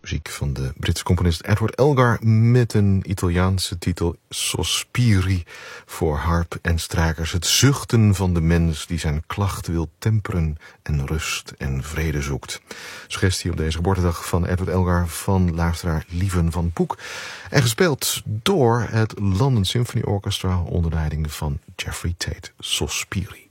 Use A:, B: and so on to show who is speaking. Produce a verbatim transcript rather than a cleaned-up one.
A: Muziek van de Britse componist Edward Elgar met een Italiaanse titel Sospiri voor harp en strijkers. Het zuchten van de mens die zijn klacht wil temperen en rust en vrede zoekt. Suggestie op deze geboortedag van Edward Elgar van luisteraar Lieven van Poek. En gespeeld door het London Symphony Orchestra onder leiding van Jeffrey Tate. Sospiri.